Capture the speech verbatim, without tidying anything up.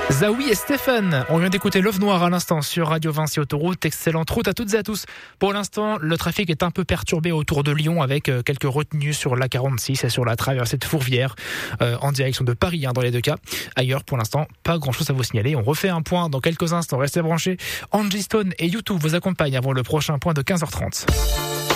Zawi et Stéphane, on vient d'écouter Love Noir à l'instant sur Radio Vinci Autoroute. Excellente route à toutes et à tous. Pour l'instant, le trafic est un peu perturbé autour de Lyon avec quelques retenues sur l'A quarante-six et sur la traversée de Fourvière euh, en direction de Paris hein, dans les deux cas. Ailleurs, pour l'instant, pas grand-chose à vous signaler. On refait un point dans quelques instants. Restez branchés. Angie Stone et YouTube vous accompagnent avant le prochain point de quinze heures trente.